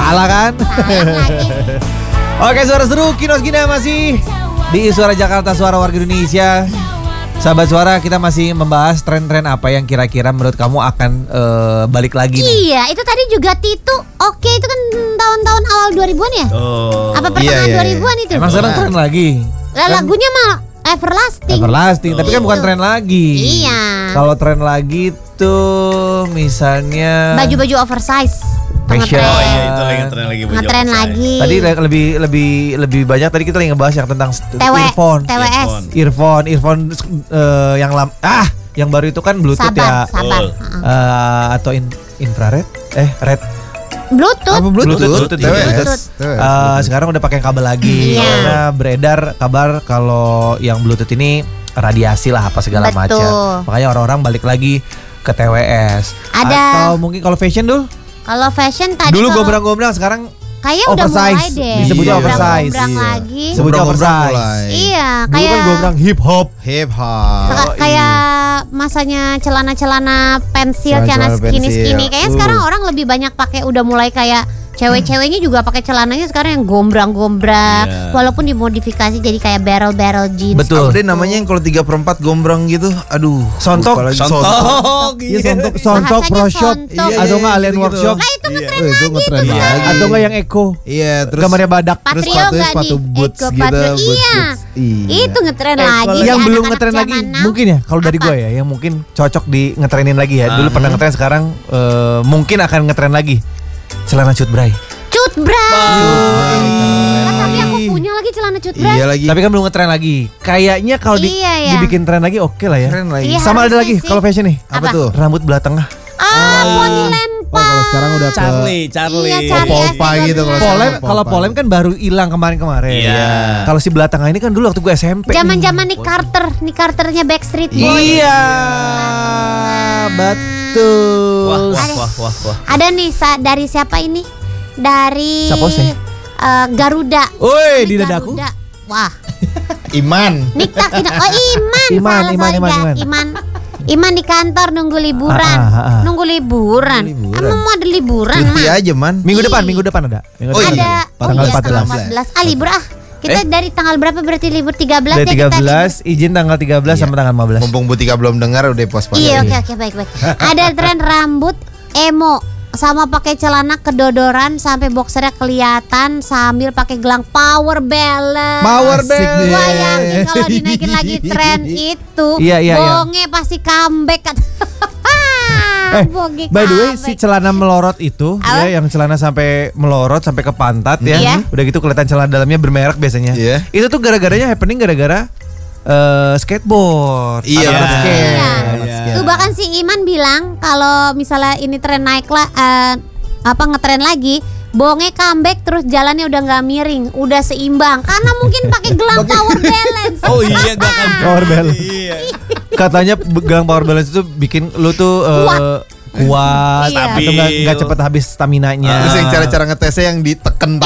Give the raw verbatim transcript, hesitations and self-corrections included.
Salah kan? Salah lagi. Oke, suara seru Kinos Gina masih di Suara Jakarta, Suara Warga Indonesia. Sahabat Suara, kita masih membahas tren-tren apa yang kira-kira menurut kamu akan uh, balik lagi nih. Iya, itu tadi juga Titu. Oke, itu kan tahun-tahun awal dua ribuan ya? Oh. Apa pertengahan iya, iya, dua ribuan itu? Emang sekarang tren lagi? Lah, lagunya mah Everlasting. Everlasting, tapi kan Gitu. bukan tren lagi. Iya. Kalau tren lagi tuh misalnya Baju-baju oversize. Fashion. Oh iya, itu lagi ngetren lagi baju Ngetren oversize. lagi. Tadi le- lebih lebih lebih banyak tadi kita lagi ngebahas yang tentang st- T W, earphone. T W S. Earphone. Earphone, earphone eh, yang lam ah, yang baru itu kan Bluetooth ya. Sabar, sabar. Betul. Heeh. Eh, atau in, infrared? Eh, red. Bluetooth. Apa Bluetooth? Bluetooth, T W S. Bluetooth. T W S. Eh, sekarang udah pakai kabel lagi Iya. karena beredar kabar kalau yang Bluetooth ini radiasi lah apa segala Betul. macam. Makanya orang-orang balik lagi ke T W S. Ada- Atau mungkin kalau fashion dulu. Kalau fashion tadi Dulu kalau- gombrang-gombrang, sekarang kayaknya udah oversize. mulai deh. Disebutnya Iya. oversize. Gombrang Iya. lagi. Sebutnya Gombrang-gombrang oversize. mulai. Iya, Dulu kayak kan gombrang hip hop. Hip hop. Ka- kayak masanya celana-celana pensil, Celana-celana celana skinny-skinny. pensil. Kayaknya Uh. sekarang orang lebih banyak pakai, udah mulai kayak cewek-ceweknya juga pakai celananya sekarang yang gombrang-gombrang. Iya. Walaupun dimodifikasi jadi kayak barrel-barrel jeans. Betul. Apa deh namanya yang kalau tiga per empat gombrang gitu? Aduh. Sontok. lupa lagi. Sontok. Iya, sontok, sontok Bahasanya pro shop. sontok. Iya, Atau iya, nggak alien gitu-gitu. workshop. Lah itu Iya. ngetren Oh, itu lagi ngetren tuh. lagi. Atau nggak yang Eko. Iya, terus Gambarnya badak. terus Patrio sepatunya nggak sepatu nih? boots Eko gitu, Patrio. boots, Iya. boots. Iya. Itu ngetren Eh, lagi. kalau di yang belum anak-anak ngetren lagi zaman now. mungkin ya kalau dari Apa? gue ya yang mungkin cocok di ngetrenin lagi ya. Dulu Ah. pernah ngetren, sekarang eh, mungkin akan ngetren lagi. Celana cut bray. Cut bray. Keren. Kan tapi aku punya lagi celana cut bray. Iya lagi. Tapi kan belum ngetren lagi. Kayaknya kalau di- Iya, ya. dibikin tren lagi oke lah ya. Keren lagi. Iya. Sama ada harusnya lagi sih. kalau fashion nih. Apa Apa? tuh? Rambut belah tengah. Ah, poni Oh, lempar. kalau sekarang udah ke Charlie, Charlie. Iya, Charlie. Opa-opa gitu kalau Polem, sekarang kalau opa-opa. polem kan baru hilang kemarin-kemarin. Iya. Kalau si belah tengah ini kan dulu waktu gue S M P. Zaman-zaman Nick Carter, Nick Carternya Backstreet Boys. Iya, betul. Wah, wah, wah, wah, wah. Ada nih sa- dari siapa ini? Dari Siapa sih? eh, Garuda. Woi, Nick di dadaku. Garuda. Wah, Iman. Nick tak tidak. Oh, Iman. Iman, salah, Iman, sorry, Iman, Ga. Iman. Iman. Iman di kantor nunggu liburan. Ah, ah, ah. Nunggu liburan. Nunggu liburan. Emang mau ada liburan, Cuti Mak? aja man. Minggu depan, Ih. minggu depan ada. Minggu Oh, depan Ada. iya. Oh Tanggal iya, empat belas. tanggal empat belas. Ah, libur ah. Kita Eh? dari tanggal berapa berarti libur? tiga belas Dari deh tiga kita belas, izin tanggal tiga belas Iya. sampai tanggal lima belas. Mumpung Butika belum dengar udah pos-pos. Iya, oke oke baik baik. Ada tren rambut emo sama pakai celana kedodoran sampai boxernya kelihatan sambil pakai gelang power balance. Power Asik balance. deh. Bayangin kalau dinaikin lagi tren itu, Iya, iya, iya. bonge pasti comeback kan. Eh, Bonge by the way, comeback. si celana melorot itu, Apa? ya, yang celana sampai melorot sampai ke pantat ya, Iya. udah gitu kelihatan celana dalamnya bermerek biasanya. Iya. Itu tuh gara-garanya happening gara-gara eh, skateboard. Iya, anak-anak betul. skate. Iya. Tuh bahkan si Iman bilang kalau misalnya ini tren naik lah, eh, apa ngetren lagi, bonge comeback terus jalannya udah nggak miring, udah seimbang karena mungkin pakai gelang power balance. Oh iya, gak akan Power balance. Iya. Katanya gelang power balance itu bikin lu tuh eh, Kuat. kuat Iya. atau nggak nggak cepet habis stamina nya. Terus yang cara-cara ngetesnya yang diteken